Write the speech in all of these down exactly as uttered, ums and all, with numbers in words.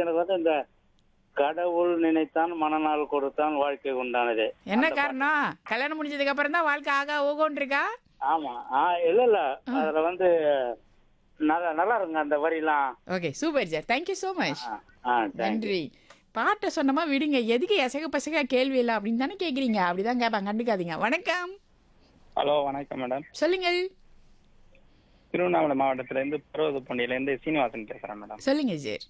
எனக்கு வந்து இந்த கடவுள் நினைத்தான் மனநாள் கொடுத்தான் வாழ்க்கை உண்டானது. என்ன காரணம்? கல்யாணம் முடிஞ்சதுக்கு அப்புறம் தான் வாழ்க்கை ஆகா ஓகோன்னு இருக்கா? ஆமா. ஆ இல்ல இல்ல அதுல வந்து நல்லா நல்லா இருக்குங்க அந்த வரிலாம். Okay, super sir. Thank you so much. Ah, ah, thank you. நன்றி. பாட்டை சொன்னமா விடுங்க, எதுக்கு எசக பசக கேள்வி இல்லை அப்படின்னு தானே கேட்குறீங்க. அப்படிதான் கேட்பாங்க, கண்டுக்காதீங்க. வணக்கம். ஹலோ, வணக்கம் மேடம். சொல்லுங்கள். திருவண்ணாமலை மாவட்டத்துல இருந்து பருவதப்பண்டியில இருந்து சீனிவாசன் பேசுறேன் மேடம். சொல்லுங்க சார்.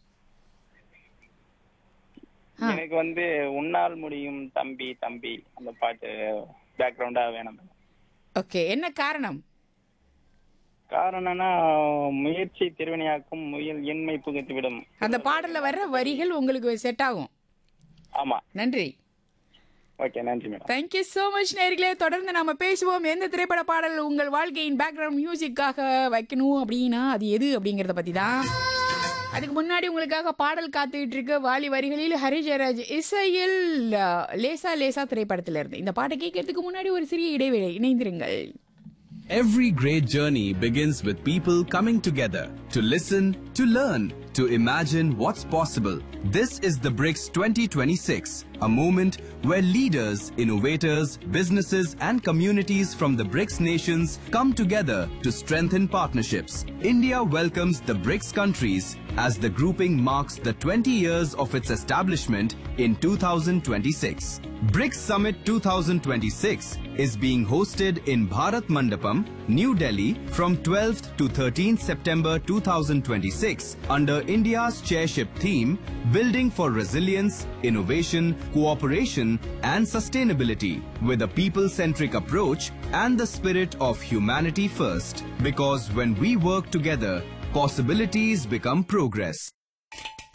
ஆ. எனக்கு வந்து உன்னால் முடியும் தம்பி தம்பி அந்த பாட்டு பேக்ரவுண்டா வேணும் மேடம். ஓகே, என்ன காரணம்? காரணம்னா முயற்சி திருவினையாக்கும் முயல் எண்மை புகுத்தி விடும். அந்த பாடல்ல வர்ற வரிகள் உங்களுக்கு செட் ஆகும். ஆமா. நன்றி. ஓகே, நன்றி மேடம். தேங்க்யூ ஸோ மச் நேர்களே. தொடர்ந்து நாம பேசுவோம். எந்த திரைப்பட பாடல் உங்கள் வாழ்க்கையின் பேக்ரவுண்ட் மியூசிக்காக வைக்கணும் அப்படின்னா அது எது அப்படிங்கறத பத்தி தான். அதுக்கு முன்னாடி உங்களுக்காக பாடல் காத்துக்கிட்டு இருக்க வாலி வரிகளில் ஹரி ஜெயராஜ் இசையில் லேசா லேசா திரைப்படத்துல இருந்து இந்த பாட்டை கேட்கறதுக்கு முன்னாடி ஒரு சிறிய இடைவேளை. இணைந்திருங்கள். Every great journey begins with people coming together to listen, to learn, to imagine what's possible. This is the BRICS twenty twenty-six, a moment where leaders, innovators, businesses and communities from the BRICS nations come together to strengthen partnerships. India welcomes the BRICS countries as the grouping marks the twenty years of its establishment in two thousand twenty-six. BRICS Summit twenty twenty-six is being hosted in Bharat Mandapam, New Delhi from twelfth to thirteenth September two thousand twenty-six under India's chairship theme Building for Resilience, Innovation, Cooperation and Sustainability with a people-centric approach and the spirit of humanity first. Because when we work together, possibilities become progress.